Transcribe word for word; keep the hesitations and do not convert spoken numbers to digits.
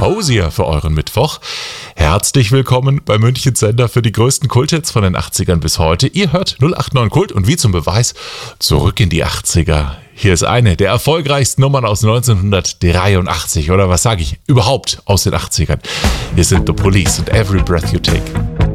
Hosier für euren Mittwoch. Herzlich willkommen bei München Sender für die größten Kulthits von den achtzigern bis heute. Ihr hört null acht neun Kult und wie zum Beweis zurück in die achtziger. Hier ist eine der erfolgreichsten Nummern aus neunzehnhundertdreiundachtzig oder was sage ich, überhaupt aus den achtzigern. Wir sind The Police und Every Breath You Take.